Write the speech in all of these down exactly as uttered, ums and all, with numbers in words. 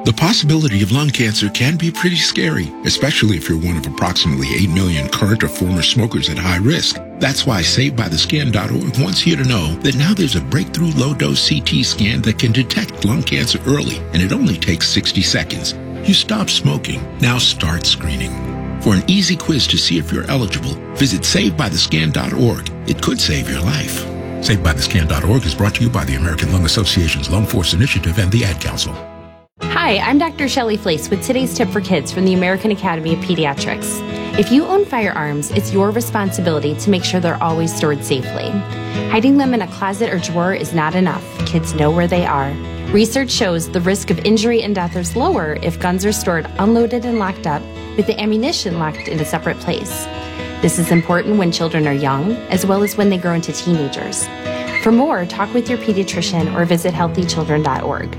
The possibility of lung cancer can be pretty scary, especially if you're one of approximately eight million current or former smokers at high risk. That's why Saved By The Scan dot org wants you to know that now there's a breakthrough low-dose C T scan that can detect lung cancer early, and it only takes sixty seconds. You stop smoking. Now start screening. For an easy quiz to see if you're eligible, visit Saved By The Scan dot org. It could save your life. Saved By The Scan dot org is brought to you by the American Lung Association's Lung Force Initiative and the Ad Council. Hi, I'm Doctor Shelley Flace with today's tip for kids from the American Academy of Pediatrics. If you own firearms, it's your responsibility to make sure they're always stored safely. Hiding them in a closet or drawer is not enough. Kids know where they are. Research shows the risk of injury and death is lower if guns are stored unloaded and locked up, with the ammunition locked in a separate place. This is important when children are young, as well as when they grow into teenagers. For more, talk with your pediatrician or visit healthy children dot org.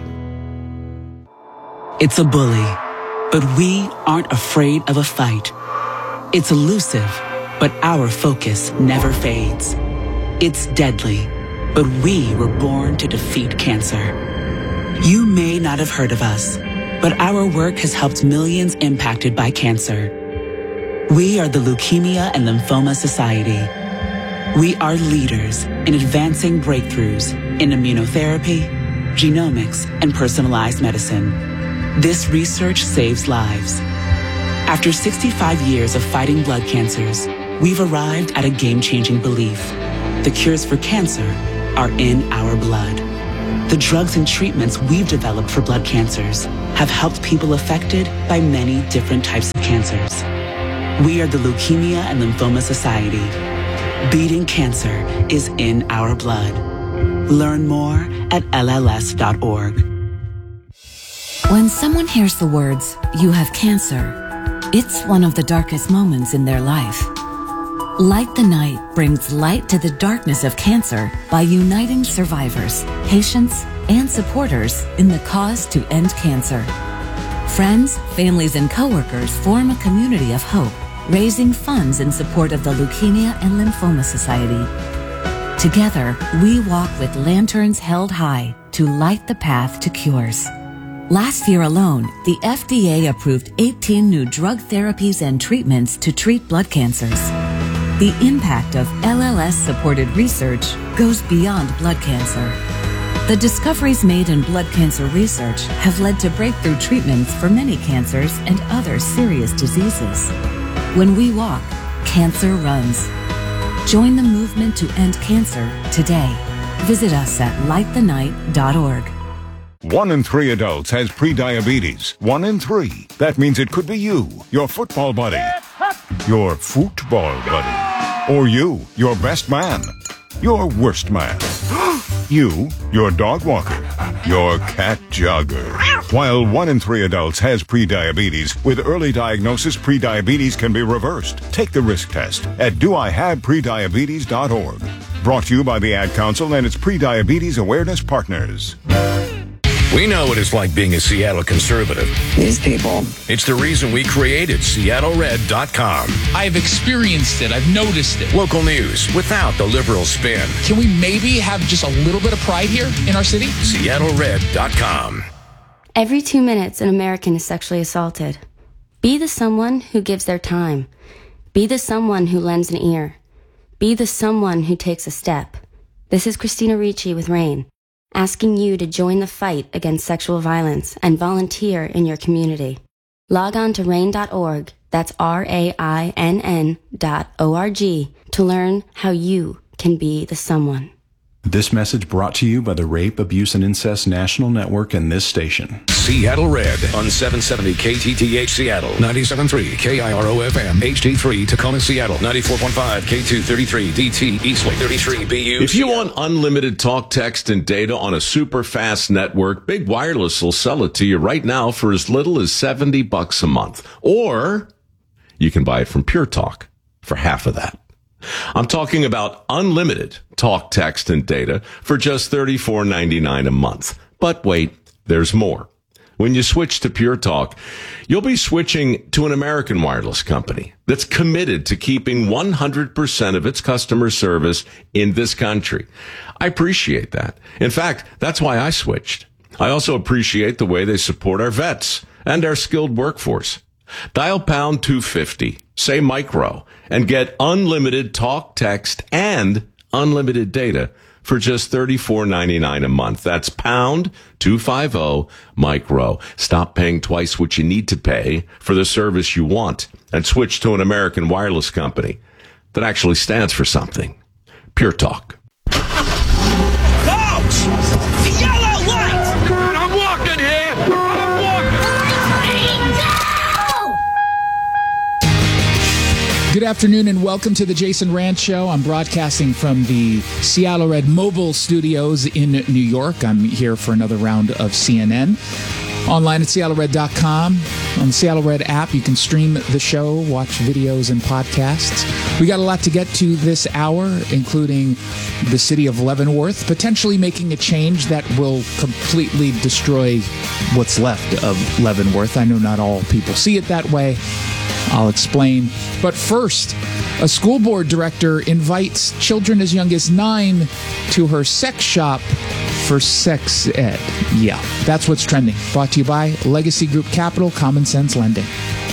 It's a bully, but we aren't afraid of a fight. It's elusive, but our focus never fades. It's deadly, but we were born to defeat cancer. You may not have heard of us, but our work has helped millions impacted by cancer. We are the Leukemia and Lymphoma Society. We are leaders in advancing breakthroughs in immunotherapy, genomics, and personalized medicine. This research saves lives. After sixty-five years of fighting blood cancers, we've arrived at a game-changing belief. The cures for cancer are in our blood. The drugs and treatments we've developed for blood cancers have helped people affected by many different types of cancers. We are the Leukemia and Lymphoma Society. Beating cancer is in our blood. Learn more at L L S dot org. When someone hears the words, "You have cancer," it's one of the darkest moments in their life. Light the Night brings light to the darkness of cancer by uniting survivors, patients, and supporters in the cause to end cancer. Friends, families, and coworkers form a community of hope, raising funds in support of the Leukemia and Lymphoma Society. Together, we walk with lanterns held high to light the path to cures. Last year alone, the F D A approved eighteen new drug therapies and treatments to treat blood cancers. The impact of L L S-supported research goes beyond blood cancer. The discoveries made in blood cancer research have led to breakthrough treatments for many cancers and other serious diseases. When we walk, cancer runs. Join the movement to end cancer today. Visit us at light the night dot org. One in three adults has prediabetes. One in three. That means it could be you, your football buddy, your football buddy, or you, your best man, your worst man, you, your dog walker, your cat jogger. While one in three adults has prediabetes, with early diagnosis, prediabetes can be reversed. Take the risk test at do I have prediabetes dot org. Brought to you by the Ad Council and its Prediabetes Awareness Partners. We know what it's like being a Seattle conservative. These people. It's the reason we created Seattle Red dot com. I've experienced it. I've noticed it. Local news without the liberal spin. Can we maybe have just a little bit of pride here in our city? Seattle Red dot com. Every two minutes, an American is sexually assaulted. Be the someone who gives their time. Be the someone who lends an ear. Be the someone who takes a step. This is Christina Ricci with RAIN, asking you to join the fight against sexual violence and volunteer in your community. Log on to rain dot org, that's R A I N N dot O R G, to learn how you can be the someone. This message brought to you by the Rape, Abuse, and Incest National Network and this station. Seattle Red on seven seventy K T T H Seattle, ninety-seven point three K I R O F M, H D three Tacoma, Seattle, ninety-four point five K two thirty-three D T Eastlake, thirty-three B U. If you want unlimited talk, text, and data on a super fast network, Big Wireless will sell it to you right now for as little as seventy bucks a month. Or you can buy it from Pure Talk for half of that. I'm talking about unlimited talk, text, and data for just thirty-four ninety-nine a month. But wait, there's more. When you switch to Pure Talk, you'll be switching to an American wireless company that's committed to keeping one hundred percent of its customer service in this country. I appreciate that. In fact, that's why I switched. I also appreciate the way they support our vets and our skilled workforce. Dial pound two fifty, say micro, and get unlimited talk, text, and unlimited data for just thirty-four ninety-nine a month. That's pound two fifty micro. Stop paying twice what you need to pay for the service you want and switch to an American wireless company that actually stands for something. Pure Talk. Folks! The yellow light! Kurt, I'm walking here! I'm walking! Good afternoon and welcome to the Jason Rant Show. I'm broadcasting from the Seattle Red Mobile Studios in New York. I'm here for another round of C N N. Online at Seattle Red dot com. On the Seattle Red app, you can stream the show, watch videos and podcasts. We got a lot to get to this hour, including the city of Leavenworth potentially making a change that will completely destroy what's left of Leavenworth. I know not all people see it that way. I'll explain. But first, a school board director invites children as young as nine to her sex shop for sex ed. Yeah, that's what's trending. Brought to you by Legacy Group Capital, Common Sense Lending.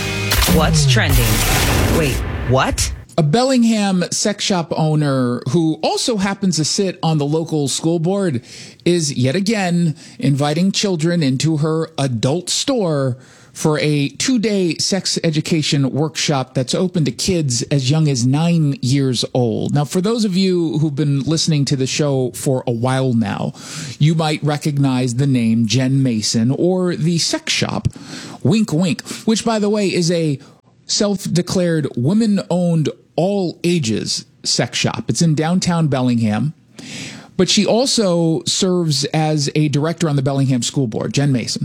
What's trending? Wait, what? A Bellingham sex shop owner who also happens to sit on the local school board is yet again inviting children into her adult store for a two-day sex education workshop that's open to kids as young as nine years old. Now, for those of you who've been listening to the show for a while now, you might recognize the name Jen Mason or the sex shop Wink Wink, which, by the way, is a self-declared women-owned all-ages sex shop. It's in downtown Bellingham. But she also serves as a director on the Bellingham School Board, Jen Mason.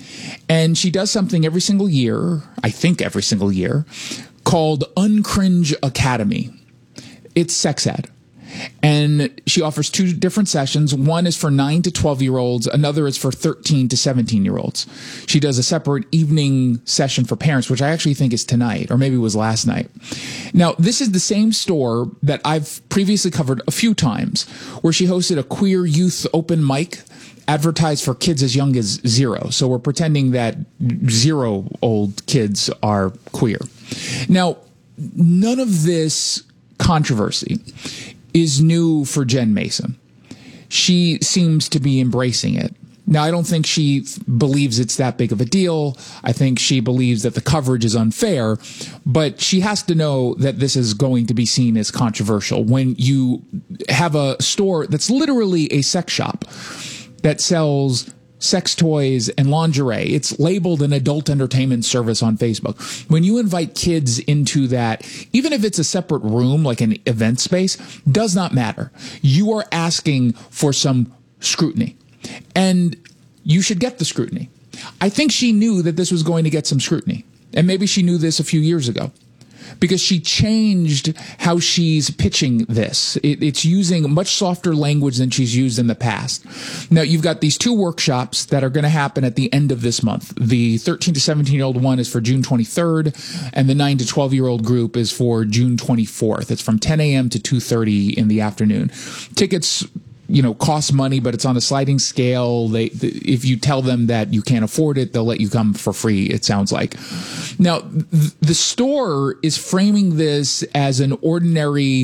And she does something every single year, I think every single year, called Uncringe Academy. It's sex ed. And she offers two different sessions. One is for nine to twelve-year-olds. Another is for thirteen to seventeen-year-olds. She does a separate evening session for parents, which I actually think is tonight, or maybe it was last night. Now, this is the same store that I've previously covered a few times, where she hosted a queer youth open mic advertised for kids as young as zero. So we're pretending that zero-old kids are queer. Now, none of this controversy is new for Jen Mason. She seems to be embracing it. Now, I don't think she believes it's that big of a deal. I think she believes that the coverage is unfair, but she has to know that this is going to be seen as controversial. When you have a store that's literally a sex shop that sells sex toys and lingerie, it's labeled an adult entertainment service on Facebook. When you invite kids into that, even if it's a separate room, like an event space, does not matter. You are asking for some scrutiny, and you should get the scrutiny. I think she knew that this was going to get some scrutiny, and maybe she knew this a few years ago, because she changed how she's pitching this. It, it's using much softer language than she's used in the past. Now, you've got these two workshops that are going to happen at the end of this month. The thirteen to seventeen-year-old one is for June twenty-third, and the nine to twelve-year-old group is for June twenty-fourth. It's from ten a.m. to two thirty in the afternoon. Tickets, you know, cost money, but it's on a sliding scale. They, if you tell them that you can't afford it, they'll let you come for free, it sounds like. Now, th- the store is framing this as an ordinary,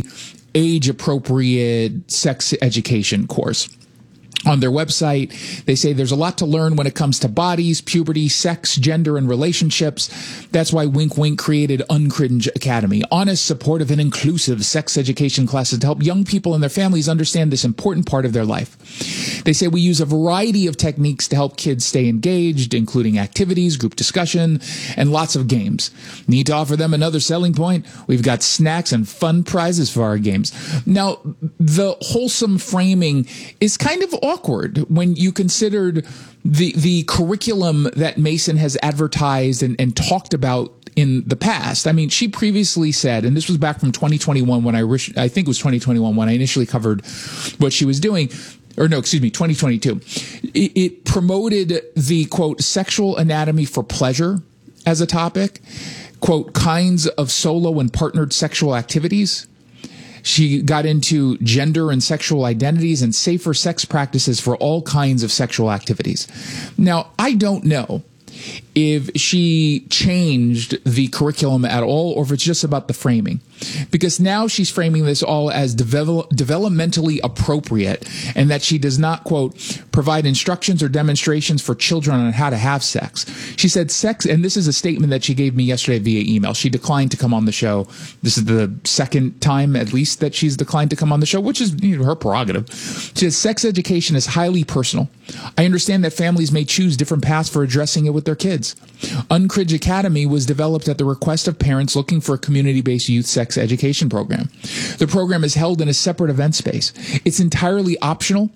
age-appropriate sex education course. On their website, they say there's a lot to learn when it comes to bodies, puberty, sex, gender, and relationships. That's why Wink Wink created Uncringe Academy. Honest, supportive, and inclusive sex education classes to help young people and their families understand this important part of their life. They say we use a variety of techniques to help kids stay engaged, including activities, group discussion, and lots of games. Need to offer them another selling point? We've got snacks and fun prizes for our games. Now, the wholesome framing is kind of awkward when you considered the the curriculum that Mason has advertised and, and talked about in the past. I mean, she previously said, and this was back from twenty twenty-one when I, I think it was twenty twenty-one when I initially covered what she was doing, or no, excuse me, twenty twenty-two. It, it promoted the, quote, sexual anatomy for pleasure as a topic, quote, kinds of solo and partnered sexual activities. She got into gender and sexual identities and safer sex practices for all kinds of sexual activities. Now, I don't know if she changed the curriculum at all, or if it's just about the framing. Because now she's framing this all as develop, developmentally appropriate, and that she does not, quote, provide instructions or demonstrations for children on how to have sex. She said sex, and this is a statement that she gave me yesterday via email. She declined to come on the show. This is the second time, at least, that she's declined to come on the show, which is, you know, her prerogative. She says, sex education is highly personal. I understand that families may choose different paths for addressing it with their kids. Uncridge Academy was developed at the request of parents looking for a community-based youth sex education program. The program is held in a separate event space. It's entirely optional,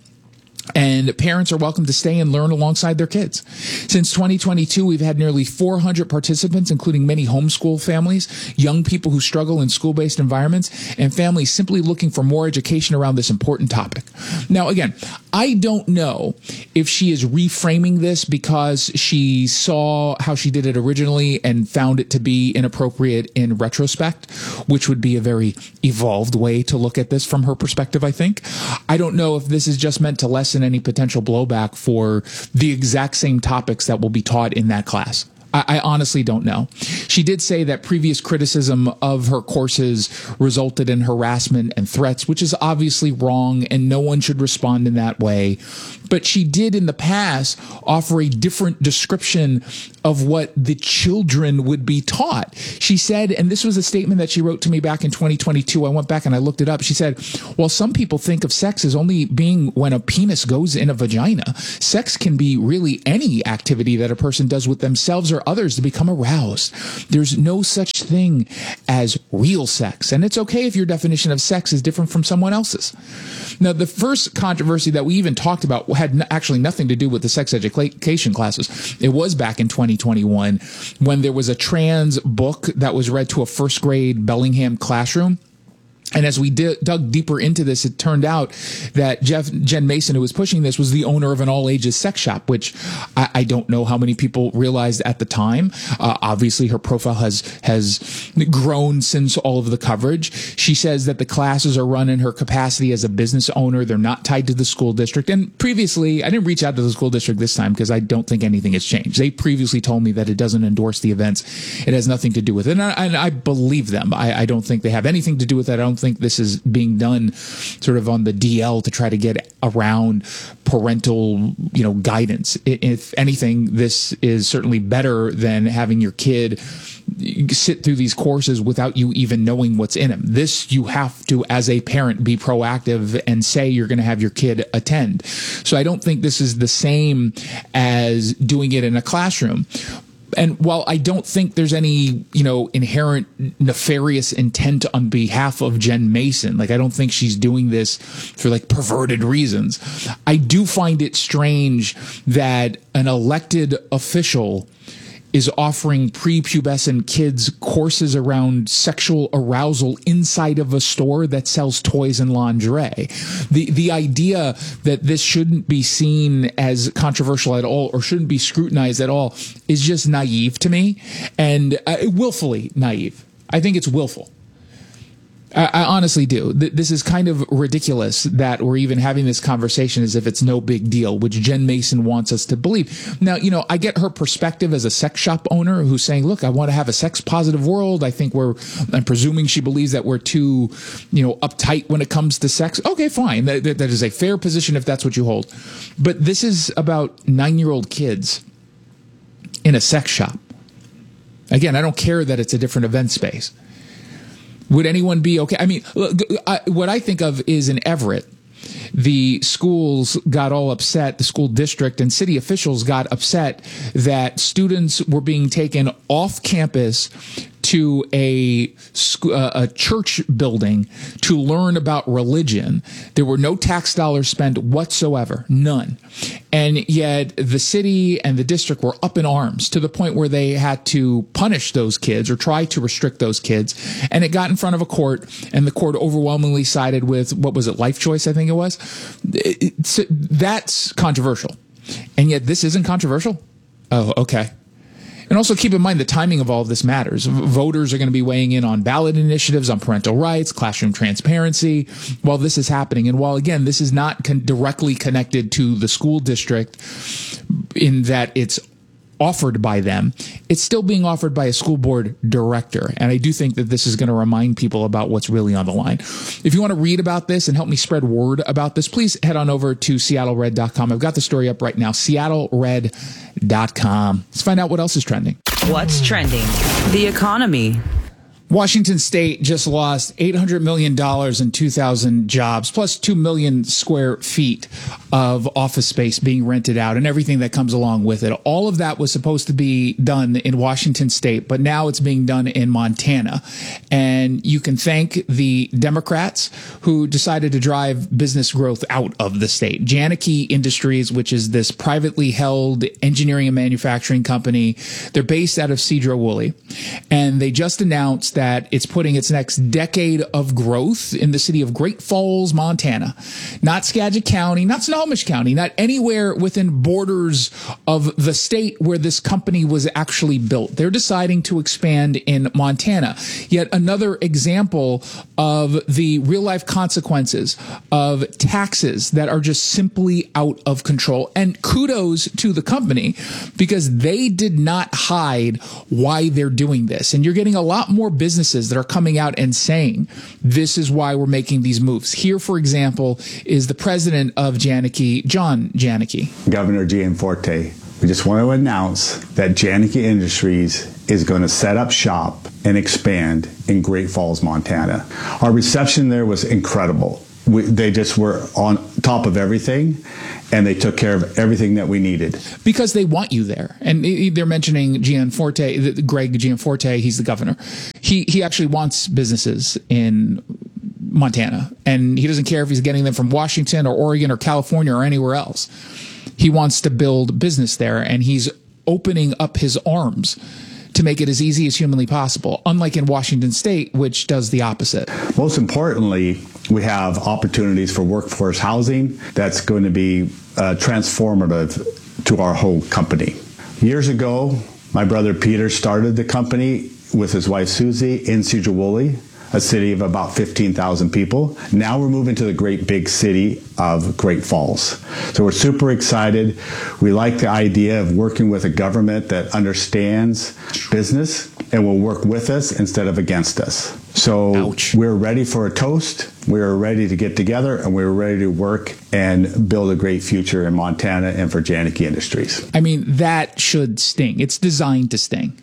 and parents are welcome to stay and learn alongside their kids. Since twenty twenty-two, we've had nearly four hundred participants, including many homeschool families, young people who struggle in school-based environments, and families simply looking for more education around this important topic. Now, again, I don't know if she is reframing this because she saw how she did it originally and found it to be inappropriate in retrospect, which would be a very evolved way to look at this from her perspective, I think. I don't know if this is just meant to lessen any potential blowback for the exact same topics that will be taught in that class. I, I honestly don't know. She did say that previous criticism of her courses resulted in harassment and threats, which is obviously wrong, and no one should respond in that way. But she did in the past offer a different description of what the children would be taught. She said, and this was a statement that she wrote to me back in twenty twenty-two. I went back and I looked it up. She said, well, some people think of sex as only being when a penis goes in a vagina. Sex can be really any activity that a person does with themselves or others to become aroused. There's no such thing as real sex. And it's okay if your definition of sex is different from someone else's. Now, the first controversy that we even talked about had n- actually nothing to do with the sex education classes. It was back in twenty twenty-one when there was a trans book that was read to a first grade Bellingham classroom. And as we di- dug deeper into this, it turned out that Jeff, Jen Mason, who was pushing this, was the owner of an all-ages sex shop, which I, I don't know how many people realized at the time. Uh, obviously, her profile has has grown since all of the coverage. She says that the classes are run in her capacity as a business owner. They're not tied to the school district. And previously, I didn't reach out to the school district this time because I don't think anything has changed. They previously told me that it doesn't endorse the events. It has nothing to do with it. And I, and I believe them. I, I don't think they have anything to do with it. I don't think this is being done sort of on the D L to try to get around parental, you know, guidance. If anything, this is certainly better than having your kid sit through these courses without you even knowing what's in them. This, you have to, as a parent, be proactive and say you're going to have your kid attend. So I don't think this is the same as doing it in a classroom. And while I don't think there's any, you know, inherent nefarious intent on behalf of Jen Mason, like I don't think she's doing this for like perverted reasons, I do find it strange that an elected official is offering prepubescent kids courses around sexual arousal inside of a store that sells toys and lingerie. The the idea that this shouldn't be seen as controversial at all or shouldn't be scrutinized at all is just naive to me, and uh, willfully naive. I think it's willful. I, I honestly do. Th- this is kind of ridiculous that we're even having this conversation as if it's no big deal, which Jen Mason wants us to believe. Now, you know, I get her perspective as a sex shop owner who's saying, look, I want to have a sex positive world. I think we're, I'm presuming she believes that we're too, you know, uptight when it comes to sex. Okay, fine. That, that is a fair position if that's what you hold. But this is about nine-year-old kids in a sex shop. Again, I don't care that it's a different event space. Would anyone be okay? I mean, I, what I think of is in Everett, the schools got all upset, the school district and city officials got upset that students were being taken off campus to a, uh, a church building to learn about religion. There were no tax dollars spent whatsoever, none. And yet the city and the district were up in arms to the point where they had to punish those kids or try to restrict those kids. And it got in front of a court, and the court overwhelmingly sided with, what was it, Life Choice, I think it was? It, it, that's controversial. And yet this isn't controversial? Oh, okay. And also keep in mind the timing of all of this matters. Voters are going to be weighing in on ballot initiatives on parental rights, classroom transparency, while this is happening. And while, again, this is not con- directly connected to the school district in that it's offered by them, it's still being offered by a school board director. And I do think that this is going to remind people about what's really on the line. If you want to read about this and help me spread word about this, please head on over to seattle red dot com. I've got the story up right now, seattle red dot com. Let's find out what else is trending. What's trending? The economy. Washington State just lost eight hundred million dollars and two thousand jobs, plus two million square feet of office space being rented out and everything that comes along with it. All of that was supposed to be done in Washington State, but now it's being done in Montana. And you can thank the Democrats who decided to drive business growth out of the state. Janicki Industries, which is this privately held engineering and manufacturing company, they're based out of Sedro-Woolley. And they just announced that that it's putting its next decade of growth in the city of Great Falls, Montana. Not Skagit County, not Snohomish County, not anywhere within borders of the state where this company was actually built. They're deciding to expand in Montana. Yet another example of the real-life consequences of taxes that are just simply out of control. And kudos to the company because they did not hide why they're doing this. And you're getting a lot more business businesses that are coming out and saying, this is why we're making these moves. Here, for example, is the president of Janicki, John Janicki. Governor Gianforte, we just want to announce that Janicki Industries is going to set up shop and expand in Great Falls, Montana. Our reception there was incredible. We, they just were on top of everything, and they took care of everything that we needed. Because they want you there. And they're mentioning Gianforte, Greg Gianforte, he's the governor. He he actually wants businesses in Montana, and he doesn't care if he's getting them from Washington or Oregon or California or anywhere else. He wants to build business there, and he's opening up his arms to make it as easy as humanly possible, unlike in Washington State, which does the opposite. Most importantly, we have opportunities for workforce housing that's going to be uh, transformative to our whole company. Years ago, my brother Peter started the company with his wife Susie in Sedro-Woolley, a city of about fifteen thousand people. Now we're moving to the great big city of Great Falls. So we're super excited. We like the idea of working with a government that understands business and will work with us instead of against us. So Ouch. We're ready for a toast. We're ready to get together, and we're ready to work and build a great future in Montana and for Janicki Industries. I mean, that should sting. It's designed to sting.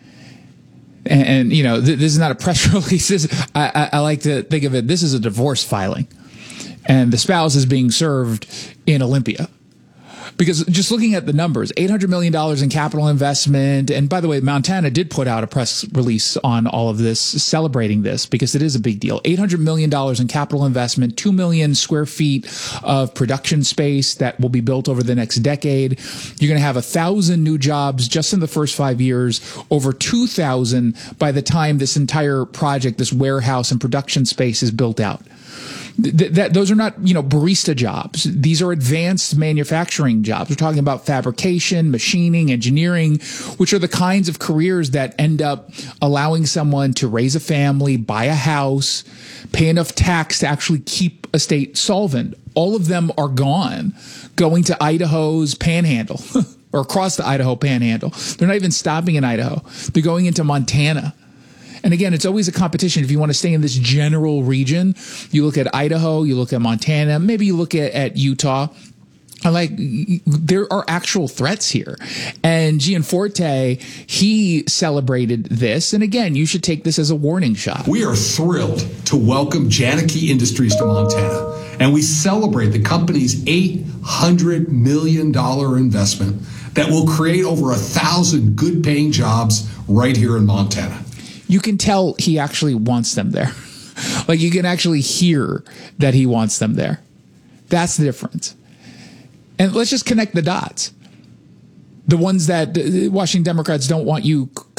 And, and you know, th- this is not a press release. This, I, I, I like to think of it, this is a divorce filing. And the spouse is being served in Olympia. Because just looking at the numbers, eight hundred million dollars in capital investment. And by the way, Montana did put out a press release on all of this, celebrating this, because it is a big deal. eight hundred million dollars in capital investment, two million square feet of production space that will be built over the next decade. You're going to have one thousand new jobs just in the first five years, over two thousand by the time this entire project, this warehouse and production space is built out. Th- that those are not, you know, barista jobs. These are advanced manufacturing jobs. We're talking about fabrication, machining, engineering, which are the kinds of careers that end up allowing someone to raise a family, buy a house, pay enough tax to actually keep a state solvent. All of them are gone, going to Idaho's panhandle or across the Idaho panhandle. They're not even stopping in Idaho. They're going into Montana. And again, it's always a competition. If you want to stay in this general region, you look at Idaho, you look at Montana, maybe you look at, at Utah. I like, there are actual threats here. And Gianforte, he celebrated this. And again, you should take this as a warning shot. We are thrilled to welcome Janicki Industries to Montana. And we celebrate the company's eight hundred million dollars investment that will create over a thousand good paying jobs right here in Montana. You can tell he actually wants them there. Like, you can actually hear that he wants them there. That's the difference. And let's just connect the dots. The ones that Washington Democrats don't want you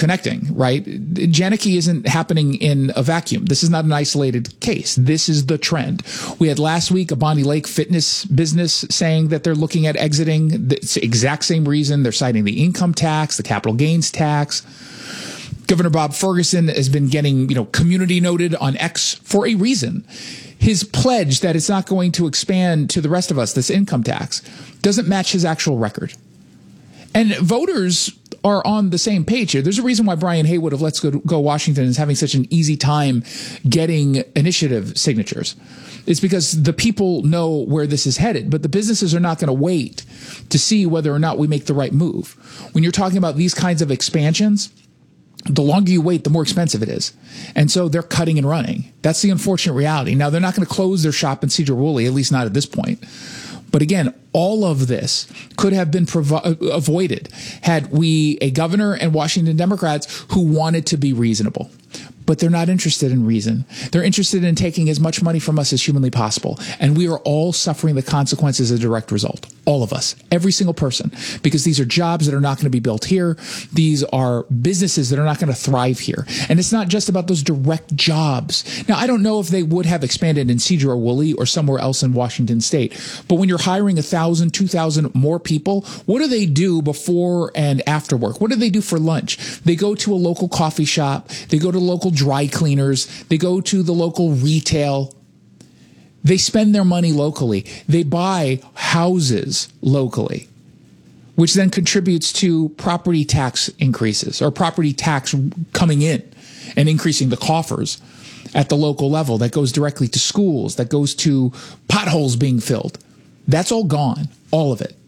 connecting, right? Janicki isn't happening in a vacuum. This is not an isolated case. This is the trend. We had last week a Bonnie Lake fitness business saying that they're looking at exiting. It's the exact same reason. They're citing the income tax, the capital gains tax. Governor Bob Ferguson has been getting, you know, community noted on X for a reason. His pledge that it's not going to expand to the rest of us, this income tax, doesn't match his actual record. And voters are on the same page here. There's a reason why Brian Haywood of Let's Go, Go Washington is having such an easy time getting initiative signatures. It's because the people know where this is headed, but the businesses are not going to wait to see whether or not we make the right move. When you're talking about these kinds of expansions, the longer you wait, the more expensive it is. And so they're cutting and running. That's the unfortunate reality. Now, they're not going to close their shop in Sedro-Woolley, at least not at this point. But again, all of this could have been provo- avoided had we a governor and Washington Democrats who wanted to be reasonable. But they're not interested in reason. They're interested in taking as much money from us as humanly possible. And we are all suffering the consequences as a direct result. All of us. Every single person. Because these are jobs that are not going to be built here. These are businesses that are not going to thrive here. And it's not just about those direct jobs. Now, I don't know if they would have expanded in Sedro-Woolley or somewhere else in Washington State. But when you're hiring one thousand, two thousand more people, what do they do before and after work? What do they do for lunch? They go to a local coffee shop. They go to local dry cleaners. They go to the local retail. They spend their money locally. They buy houses locally, which then contributes to property tax increases or property tax coming in and increasing the coffers at the local level. That goes directly to schools. That goes to potholes being filled. That's all gone. All of it.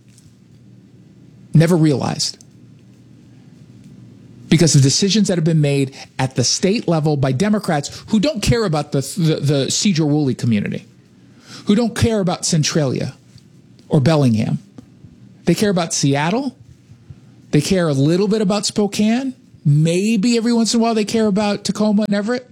Never realized. Because of decisions that have been made at the state level by Democrats who don't care about the, the, the Sedro-Woolley community, who don't care about Centralia or Bellingham. They care about Seattle. They care a little bit about Spokane. Maybe every once in a while they care about Tacoma and Everett.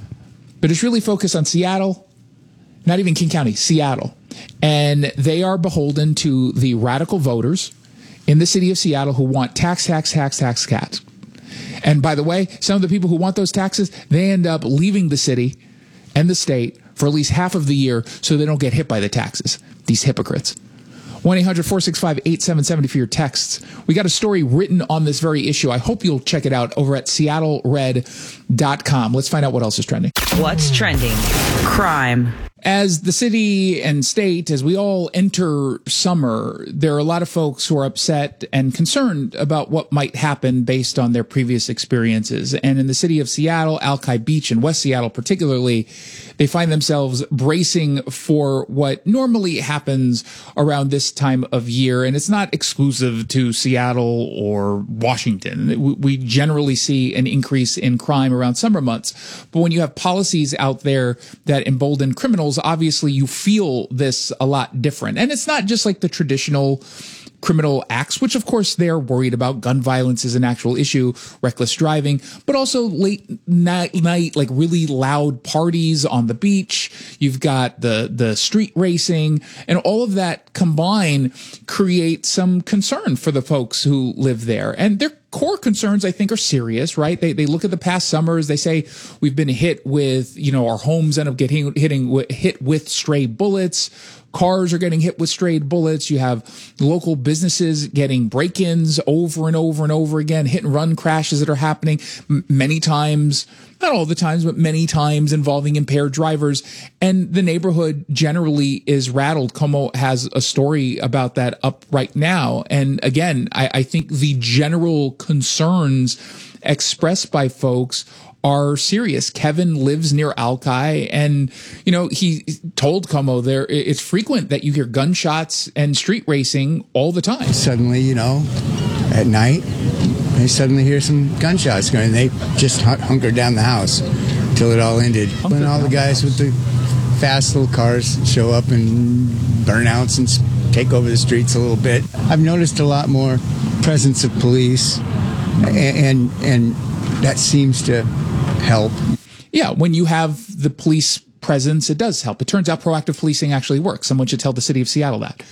But it's really focused on Seattle, not even King County, Seattle. And they are beholden to the radical voters in the city of Seattle who want tax, tax, tax, tax, tax. And by the way, some of the people who want those taxes, they end up leaving the city and the state for at least half of the year so they don't get hit by the taxes. These hypocrites. one eight hundred, four six five, eight seven seven zero for your texts. We got a story written on this very issue. I hope you'll check it out over at seattle red dot com. Let's find out what else is trending. What's trending? Crime. As the city and state, as we all enter summer, there are a lot of folks who are upset and concerned about what might happen based on their previous experiences. And in the city of Seattle, Alki Beach and West Seattle particularly, they find themselves bracing for what normally happens around this time of year. And it's not exclusive to Seattle or Washington. We generally see an increase in crime around summer months. But when you have policies out there that embolden criminals, obviously you feel this a lot different. And it's not just like the traditional criminal acts, which of course they're worried about. Gun violence is an actual issue, reckless driving, but also late night, night like really loud parties on the beach. You've got the, the street racing, and all of that combined create some concern for the folks who live there. And their core concerns, I think, are serious, right? They, they look at the past summers. They say we've been hit with, you know, our homes end up getting hitting hit with stray bullets. Cars are getting hit with strayed bullets. You have local businesses getting break-ins over and over and over again, hit and run crashes that are happening m- many times, not all the times, but many times involving impaired drivers. And the neighborhood generally is rattled. Como has a story about that up right now. And again, I, I think the general concerns expressed by folks are serious. Kevin lives near Alki, and, you know, he told Como there it's frequent that you hear gunshots and street racing all the time. Suddenly, you know, at night, they suddenly hear some gunshots going. They just hunkered down the house till it all ended. When all the guys with the fast little cars show up and burnouts and take over the streets a little bit. I've noticed a lot more presence of police, and and, and that seems to help. Yeah, when you have the police presence, it does help. It turns out proactive policing actually works. Someone should tell the city of Seattle that.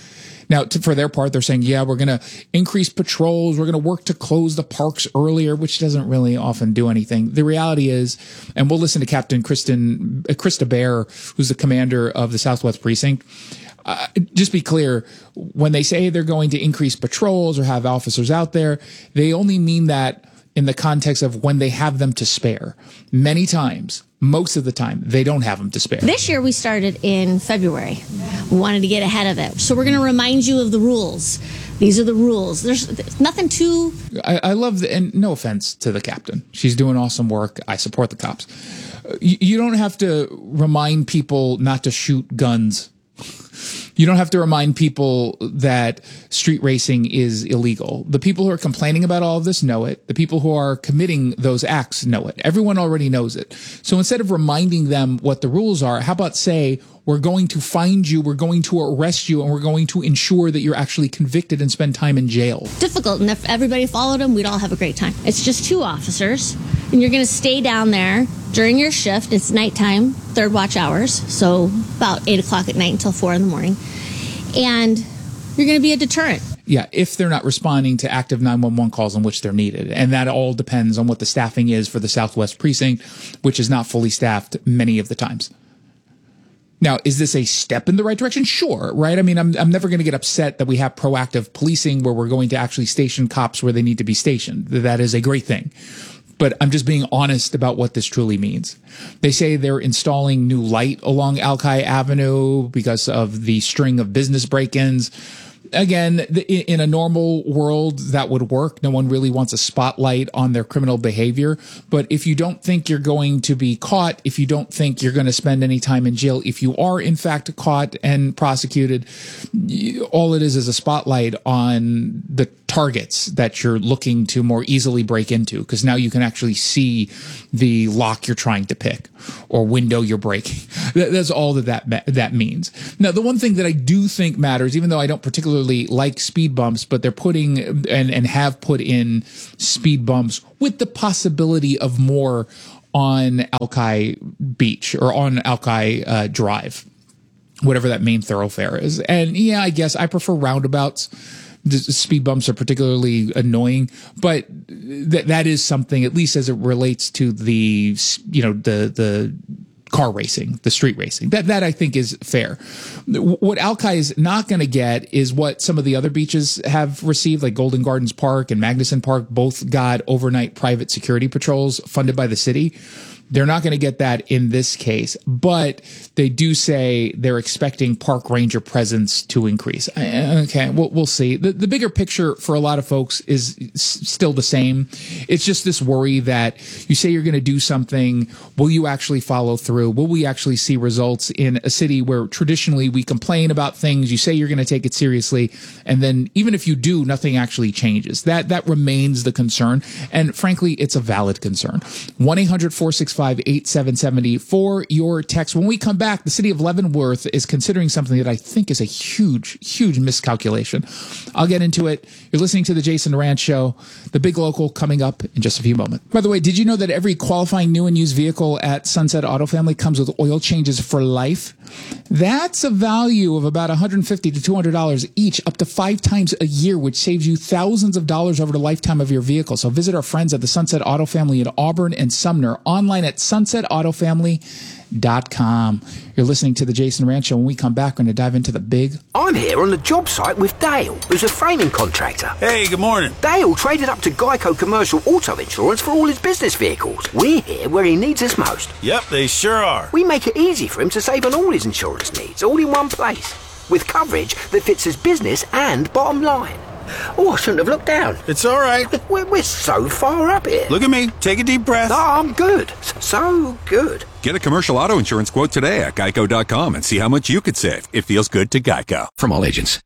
Now, to, for their part, they're saying, yeah, we're going to increase patrols. We're going to work to close the parks earlier, which doesn't really often do anything. The reality is, and we'll listen to Captain Kristen, uh, Krista Bear, who's the commander of the Southwest Precinct. Uh, just be clear, when they say they're going to increase patrols or have officers out there, they only mean that in the context of when they have them to spare. Many times, most of the time, they don't have them to spare. This year we started in February. We wanted to get ahead of it. So we're going to remind you of the rules. These are the rules. There's, there's nothing too... I, I love the, and no offense to the captain. She's doing awesome work. I support the cops. You, you don't have to remind people not to shoot guns. You don't have to remind people that street racing is illegal. The people who are complaining about all of this know it. The people who are committing those acts know it. Everyone already knows it. So instead of reminding them what the rules are, how about say, we're going to find you, we're going to arrest you, and we're going to ensure that you're actually convicted and spend time in jail. Difficult, and if everybody followed them, we'd all have a great time. It's just two officers, and you're going to stay down there during your shift. It's nighttime, third watch hours, so about eight o'clock at night until four in the morning. And you're going to be a deterrent. Yeah, if they're not responding to active nine one one calls in which they're needed. And that all depends on what the staffing is for the Southwest Precinct, which is not fully staffed many of the times. Now, is this a step in the right direction? Sure, right? I mean, I'm I'm never going to get upset that we have proactive policing where we're going to actually station cops where they need to be stationed. That is a great thing. But I'm just being honest about what this truly means. They say they're installing new light along Alki Avenue because of the string of business break-ins. Again, in a normal world, that would work. No one really wants a spotlight on their criminal behavior. But if you don't think you're going to be caught, if you don't think you're going to spend any time in jail, if you are in fact caught and prosecuted, all it is is a spotlight on the targets that you're looking to more easily break into, because now you can actually see the lock you're trying to pick or window you're breaking. That's all that that, that means. Now, the one thing that I do think matters, even though I don't particularly like speed bumps, but they're putting and, and have put in speed bumps with the possibility of more on Alki Beach or on Alki uh, Drive, whatever that main thoroughfare is. And yeah, I guess I prefer roundabouts. The speed bumps are particularly annoying, but that that is something, at least as it relates to the, you know, the the car racing, the street racing. That that I think is fair. What Alki is not going to get is what some of the other beaches have received, like Golden Gardens Park and Magnuson Park, both got overnight private security patrols funded by the city. They're not going to get that in this case, but they do say they're expecting park ranger presence to increase. Okay, we'll, we'll see. The, the bigger picture for a lot of folks is still the same. It's just this worry that you say you're going to do something. Will you actually follow through? Will we actually see results in a city where traditionally we complain about things? You say you're going to take it seriously, and then even if you do, nothing actually changes. That, that remains the concern, and frankly, it's a valid concern. one eight hundred four six five eight seven seven zero for your text. When we come back, the city of Leavenworth is considering something that I think is a huge, huge miscalculation. I'll get into it. You're listening to the Jason Rant Show, the big local, coming up in just a few moments. By the way, did you know that every qualifying new and used vehicle at Sunset Auto Family comes with oil changes for life? That's a value of about one hundred fifty to two hundred dollars each, up to five times a year, which saves you thousands of dollars over the lifetime of your vehicle. So visit our friends at the Sunset Auto Family in Auburn and Sumner, online at sunset auto family dot com. You're listening to the Jason Rant Show. When we come back, we're going to dive into the big... I'm here on the job site with Dale, who's a framing contractor. Hey, good morning. Dale traded up to Geico Commercial Auto Insurance for all his business vehicles. We're here where he needs us most. Yep, they sure are. We make it easy for him to save on all his insurance needs, all in one place, with coverage that fits his business and bottom line. Oh, I shouldn't have looked down. It's all right. We're, we're so far up here. Look at me. Take a deep breath. Oh, I'm good. So good. Get a commercial auto insurance quote today at geico dot com and see how much you could save. It feels good to Geico. From all agents.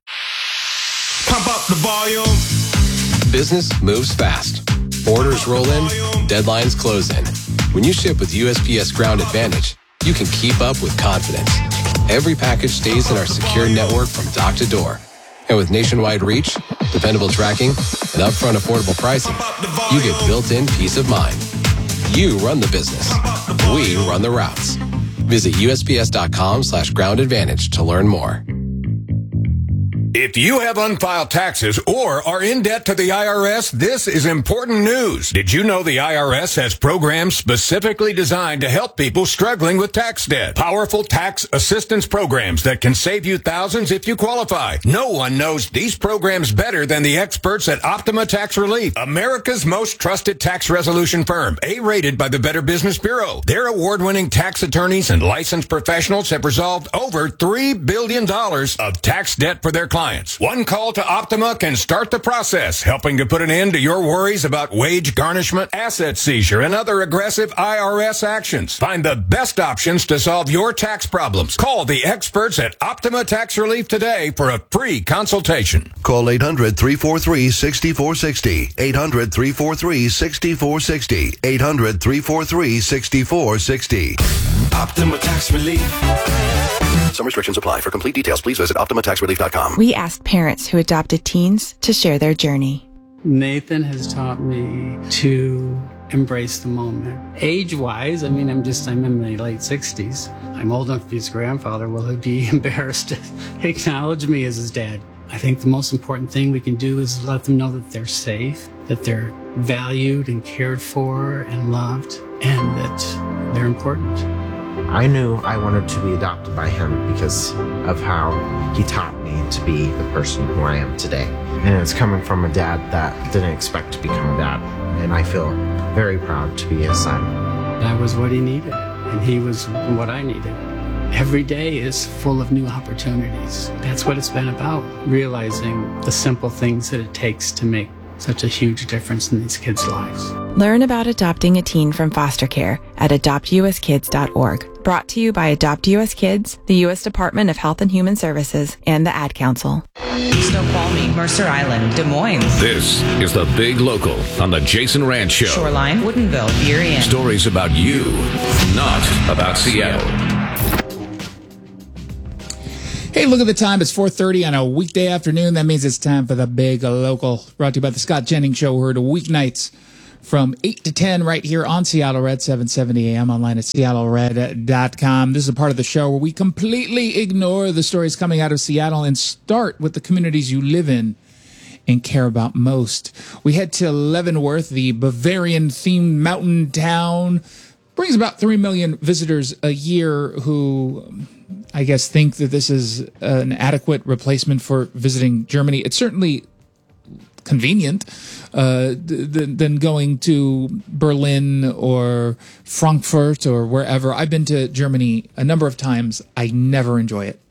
Pump up the volume. Business moves fast. Orders roll in. Deadlines close in. When you ship with U S P S Ground Advantage, you can keep up with confidence. Every package stays in our secure network from dock to door. And with nationwide reach, dependable tracking, and upfront affordable pricing, you get built-in peace of mind. You run the business. We run the routes. Visit U S P S dot com slash ground advantage to learn more. If you have unfiled taxes or are in debt to the I R S, this is important news. Did you know the I R S has programs specifically designed to help people struggling with tax debt? Powerful tax assistance programs that can save you thousands if you qualify. No one knows these programs better than the experts at Optima Tax Relief, America's most trusted tax resolution firm, A-rated by the Better Business Bureau. Their award-winning tax attorneys and licensed professionals have resolved over three billion dollars of tax debt for their clients. One call to Optima can start the process, helping to put an end to your worries about wage garnishment, asset seizure, and other aggressive I R S actions. Find the best options to solve your tax problems. Call the experts at Optima Tax Relief today for a free consultation. Call eight hundred, three four three, six four six zero. eight hundred, three four three, six four six zero. eight hundred, three four three, six four six zero. Optima Tax Relief. Some restrictions apply. For complete details, please visit optima tax relief dot com. We asked parents who adopted teens to share their journey. Nathan has taught me to embrace the moment. Age-wise, I mean, I'm just, I'm in my late sixties. I'm old enough to be his grandfather. Will he be embarrassed to acknowledge me as his dad? I think the most important thing we can do is let them know that they're safe, that they're valued and cared for and loved, and that they're important. I knew I wanted to be adopted by him because of how he taught me to be the person who I am today. And it's coming from a dad that didn't expect to become a dad. And I feel very proud to be his son. I was what he needed, and he was what I needed. Every day is full of new opportunities. That's what it's been about, realizing the simple things that it takes to make such a huge difference in these kids' lives. Learn about adopting a teen from foster care at adopt u s kids dot org. Brought to you by Adopt U S Kids, the U S Department of Health and Human Services, and the Ad Council. Snoqualmie, Mercer Island, Des Moines. This is the Big Local on the Jason Ranch Show. Shoreline, Woodinville, Burien. Stories about you, not about Seattle. Hey, look at the time. It's four thirty on a weekday afternoon. That means it's time for the Big Local, brought to you by the Scott Jennings Show, heard weeknights from eight to ten right here on Seattle Red, seven seventy a m, online at seattle red dot com. This is a part of the show where we completely ignore the stories coming out of Seattle and start with the communities you live in and care about most. We head to Leavenworth, the Bavarian-themed mountain town. Brings about three million visitors a year who, I guess, think that this is an adequate replacement for visiting Germany. It's certainly convenient uh, th- than going to Berlin or Frankfurt or wherever. I've been to Germany a number of times. I never enjoy it.